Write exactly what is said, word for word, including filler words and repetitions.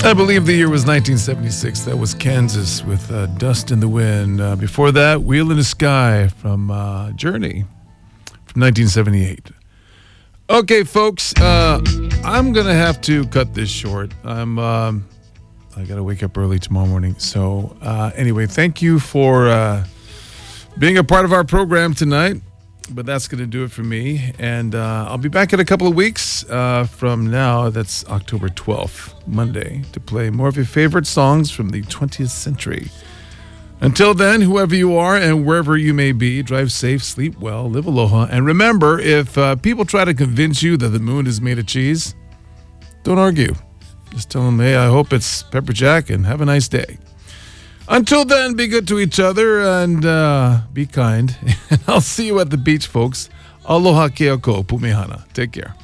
I believe the year was nineteen seventy-six. That was Kansas with uh, Dust in the Wind. Uh, before that, Wheel in the Sky from uh, Journey from nineteen seventy-eight. Okay, folks, uh, I'm going to have to cut this short. I'm, um, I got to wake up early tomorrow morning. So uh, anyway, thank you for uh, being a part of our program tonight. But that's going to do it for me. And uh, I'll be back in a couple of weeks uh, from now. That's October twelfth, Monday, to play more of your favorite songs from the twentieth century. Until then, whoever you are and wherever you may be, drive safe, sleep well, live aloha. And remember, if uh, people try to convince you that the moon is made of cheese, don't argue. Just tell them, hey, I hope it's pepper jack, and have a nice day. Until then, be good to each other and uh, be kind. I'll see you at the beach, folks. Aloha keoko pumehana. Take care.